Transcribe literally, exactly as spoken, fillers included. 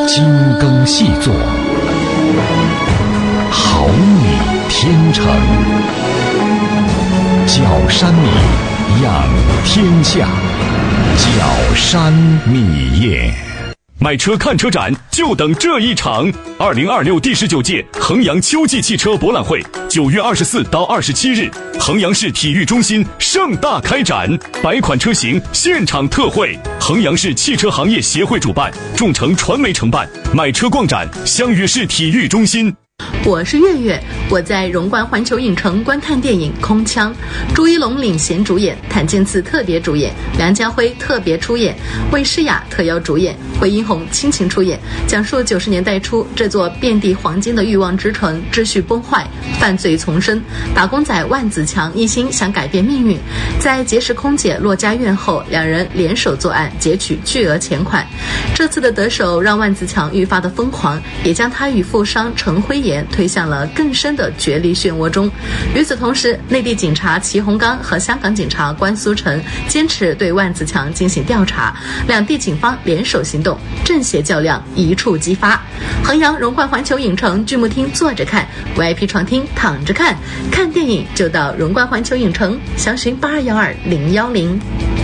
精耕细作，好米天成，角山米养天下，角山米业。 买车看车展就等这一场！二零二六第十九届衡阳秋季汽车博览会，九月二十四到二十七日，衡阳市体育中心盛大开展，百款车型现场特惠。衡阳市汽车行业协会主办，众诚传媒承办。买车逛展，相约市体育中心。 我是月月，我在荣冠环球影城观看电影《空腔》，朱一龙领衔主演，谭健次特别主演，梁家辉特别出演，魏诗雅特邀主演，惠英红亲情出演，讲述九十年代初这座遍地黄金的欲望之城秩序崩坏，犯罪丛生，打工仔万子强一心想改变命运，在结识空姐骆家院后，两人联手作案，劫取巨额钱款。这次的得手让万子强愈发的疯狂，也将他与富商陈辉炎推向了更深的角力漩涡中。与此同时，内地警察齐洪刚和香港警察关苏成坚持对万子强进行调查，两地警方联手行动，正邪较量一触即发。衡阳荣冠环球影城剧目厅坐着看， V I P 床厅躺着看，看电影就到荣冠环球影城，详询八二幺二零幺零。